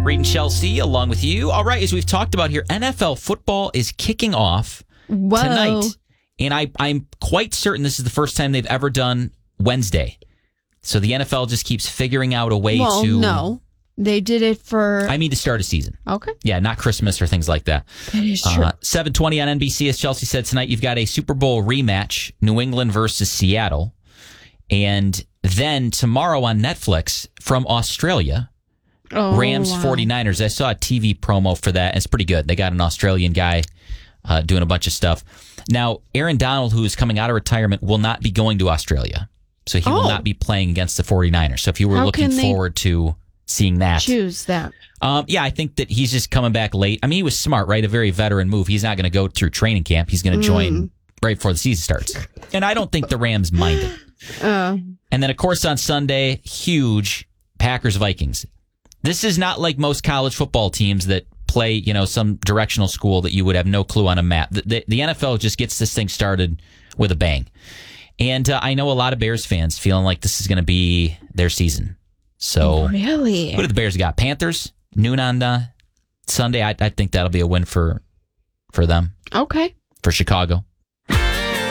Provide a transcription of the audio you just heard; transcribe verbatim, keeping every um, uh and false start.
Reed and Chelsea, along with you. All right, as we've talked about here, N F L football is kicking off Whoa. tonight. And I, I'm quite certain this is the first time they've ever done Wednesday. So the N F L just keeps figuring out a way well, to... no. They did it for... I mean to start a season. Okay. Yeah, not Christmas or things like that. That is true. Uh, seven twenty on N B C, as Chelsea said tonight, you've got a Super Bowl rematch, New England versus Seattle. And then tomorrow on Netflix from Australia, oh, Rams wow. 49ers. I saw a T V promo for that. It's pretty good. They got an Australian guy uh, doing a bunch of stuff. Now, Aaron Donald, who is coming out of retirement, will not be going to Australia. So he oh. will not be playing against the 49ers. So if you were How looking forward to seeing that. Choose that. Um, yeah, I think that he's just coming back late. I mean, he was smart, right? A very veteran move. He's not going to go through training camp. He's going to join mm. right before the season starts. And I don't think the Rams mind it. Uh. And then, of course, on Sunday, huge Packers-Vikings. This is not like most college football teams that play, you know, some directional school that you would have no clue on a map. The, the, the N F L just gets this thing started with a bang. And uh, I know a lot of Bears fans feeling like this is going to be their season. So, really? Who do the Bears got? Panthers, noon on uh, Sunday. I, I think that'll be a win for for them. Okay. For Chicago.